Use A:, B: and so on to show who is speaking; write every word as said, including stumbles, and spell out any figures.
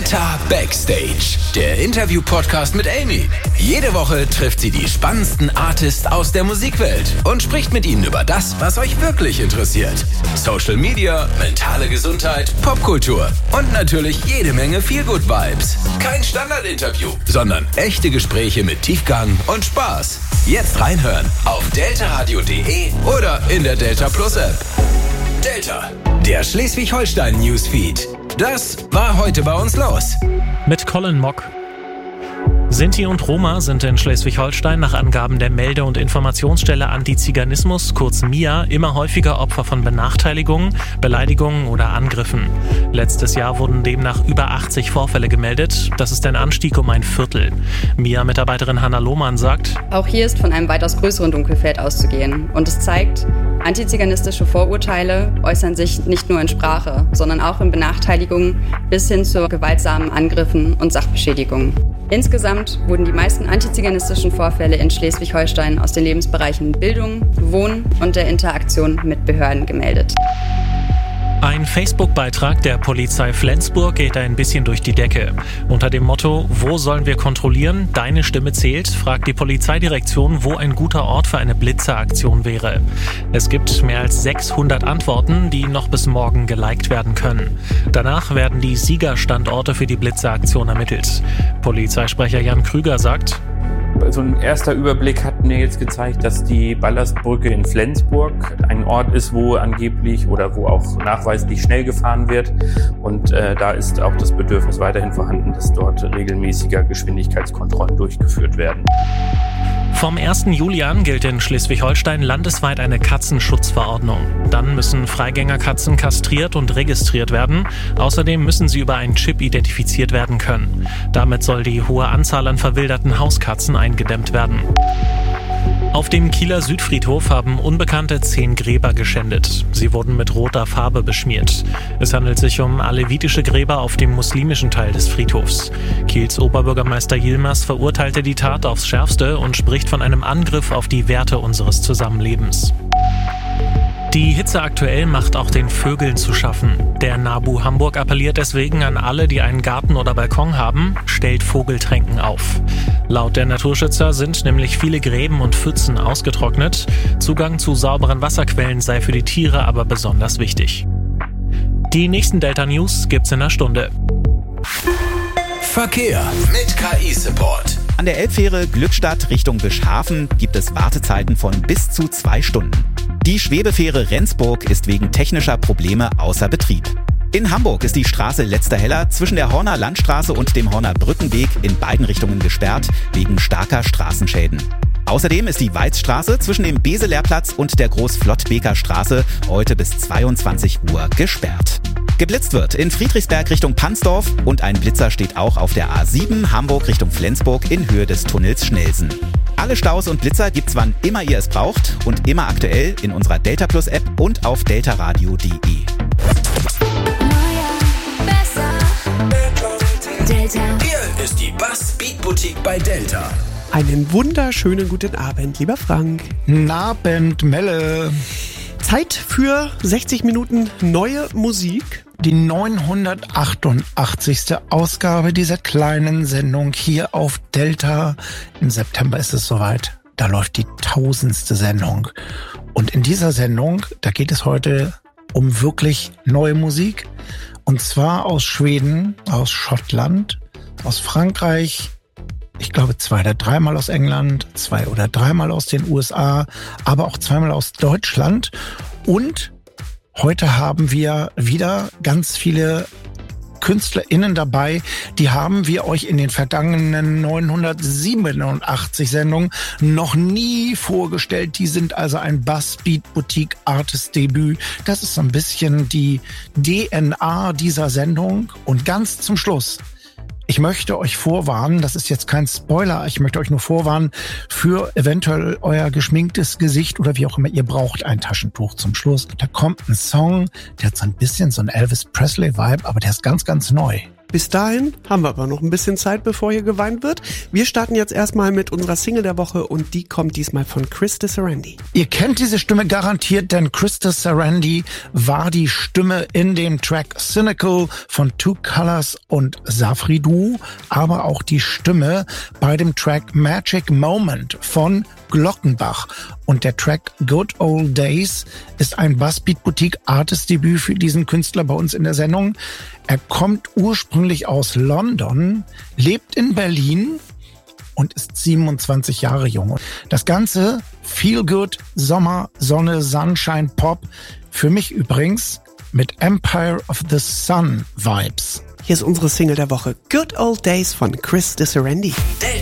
A: Delta Backstage, der Interview-Podcast mit Amy. Jede Woche trifft sie die spannendsten Artists aus der Musikwelt und spricht mit ihnen über das, was euch wirklich interessiert. Social Media, mentale Gesundheit, Popkultur und natürlich jede Menge Feel-Good-Vibes. Kein Standard-Interview, sondern echte Gespräche mit Tiefgang und Spaß. Jetzt reinhören auf deltaradio punkt de oder in der Delta Plus App. Delta, der Schleswig-Holstein-Newsfeed. Das war heute bei uns los.
B: Mit Colin Mock. Sinti und Roma sind in Schleswig-Holstein nach Angaben der Melde- und Informationsstelle Antiziganismus, kurz M I A, immer häufiger Opfer von Benachteiligungen, Beleidigungen oder Angriffen. Letztes Jahr wurden demnach über achtzig Vorfälle gemeldet. Das ist ein Anstieg um ein Viertel. M I A-Mitarbeiterin Hanna Lohmann sagt:
C: Auch hier ist von einem weitaus größeren Dunkelfeld auszugehen. Und es zeigt, antiziganistische Vorurteile äußern sich nicht nur in Sprache, sondern auch in Benachteiligungen bis hin zu gewaltsamen Angriffen und Sachbeschädigungen. Insgesamt wurden die meisten antiziganistischen Vorfälle in Schleswig-Holstein aus den Lebensbereichen Bildung, Wohnen und der Interaktion mit Behörden gemeldet.
B: Ein Facebook-Beitrag der Polizei Flensburg geht ein bisschen durch die Decke. Unter dem Motto „Wo sollen wir kontrollieren? Deine Stimme zählt“, fragt die Polizeidirektion, wo ein guter Ort für eine Blitzeraktion wäre. Es gibt mehr als sechshundert Antworten, die noch bis morgen geliked werden können. Danach werden die Siegerstandorte für die Blitzeraktion ermittelt. Polizeisprecher Jan Krüger sagt:
D: So ein erster Überblick hat mir jetzt gezeigt, dass die Ballastbrücke in Flensburg ein Ort ist, wo angeblich oder wo auch nachweislich schnell gefahren wird. Und äh, da ist auch das Bedürfnis weiterhin vorhanden, dass dort regelmäßiger Geschwindigkeitskontrollen durchgeführt werden.
B: Vom ersten Juli an gilt in Schleswig-Holstein landesweit eine Katzenschutzverordnung. Dann müssen Freigängerkatzen kastriert und registriert werden. Außerdem müssen sie über einen Chip identifiziert werden können. Damit soll die hohe Anzahl an verwilderten Hauskatzen eingedämmt werden. Auf dem Kieler Südfriedhof haben Unbekannte zehn Gräber geschändet. Sie wurden mit roter Farbe beschmiert. Es handelt sich um alevitische Gräber auf dem muslimischen Teil des Friedhofs. Kiels Oberbürgermeister Yilmaz verurteilte die Tat aufs Schärfste und spricht von einem Angriff auf die Werte unseres Zusammenlebens. Die Hitze aktuell macht auch den Vögeln zu schaffen. Der NABU Hamburg appelliert deswegen an alle, die einen Garten oder Balkon haben: stellt Vogeltränken auf. Laut der Naturschützer sind nämlich viele Gräben und Pfützen ausgetrocknet. Zugang zu sauberen Wasserquellen sei für die Tiere aber besonders wichtig. Die nächsten Delta News gibt's in einer Stunde.
A: Verkehr mit K I-Support.
E: An der Elbfähre Glückstadt Richtung Bischhafen gibt es Wartezeiten von bis zu zwei Stunden. Die Schwebefähre Rendsburg ist wegen technischer Probleme außer Betrieb. In Hamburg ist die Straße Letzter Heller zwischen der Horner Landstraße und dem Horner Brückenweg in beiden Richtungen gesperrt wegen starker Straßenschäden. Außerdem ist die Weizstraße zwischen dem Beselehrplatz und der Groß-Flottbeker Straße heute bis zweiundzwanzig Uhr gesperrt. Geblitzt wird in Friedrichsberg Richtung Pansdorf und ein Blitzer steht auch auf der A sieben Hamburg Richtung Flensburg in Höhe des Tunnels Schnelsen. Alle Staus und Blitzer gibt's wann immer ihr es braucht und immer aktuell in unserer Delta Plus App und auf deltaradio punkt de.
A: Delta. Hier ist die Bass Beat Boutique bei Delta.
F: Einen wunderschönen guten Abend, lieber Frank.
G: Guten Abend, Melle.
F: Zeit für sechzig Minuten neue Musik.
G: Die neunhundertachtundachtzigste Ausgabe dieser kleinen Sendung hier auf Delta. Im September ist es soweit. Da läuft die tausendste Sendung. Und in dieser Sendung, da geht es heute um wirklich neue Musik. Und zwar aus Schweden, aus Schottland, aus Frankreich, ich glaube zwei oder dreimal aus England, zwei oder dreimal aus den U S A, aber auch zweimal aus Deutschland. Und heute haben wir wieder ganz viele KünstlerInnen dabei, die haben wir euch in den vergangenen neunhundertsiebenundachtzig Sendungen noch nie vorgestellt. Die sind also ein Bass-Beat-Boutique-Artist-Debüt. Das ist so ein bisschen die D N A dieser Sendung. Und ganz zum Schluss, ich möchte euch vorwarnen, das ist jetzt kein Spoiler, ich möchte euch nur vorwarnen, für eventuell euer geschminktes Gesicht oder wie auch immer, ihr braucht ein Taschentuch zum Schluss. Da kommt ein Song, der hat so ein bisschen so ein Elvis Presley-Vibe, aber der ist ganz, ganz neu.
F: Bis dahin haben wir aber noch ein bisschen Zeit, bevor hier geweint wird. Wir starten jetzt erstmal mit unserer Single der Woche und die kommt diesmal von Chris Sarandon.
G: Ihr kennt diese Stimme garantiert, denn Chris Sarandon war die Stimme in dem Track Cynical von Two Colors und Safri-Duo, aber auch die Stimme bei dem Track Magic Moment von Glockenbach. Und der Track Good Old Days ist ein Bassbeat-Boutique-Artist-Debüt für diesen Künstler bei uns in der Sendung. Er kommt ursprünglich aus London, lebt in Berlin und ist siebenundzwanzig Jahre jung. Das Ganze Feel Good, Sommer, Sonne, Sunshine, Pop. Für mich übrigens mit Empire of the Sun Vibes.
F: Hier ist unsere Single der Woche Good Old Days von Chris Sarandon.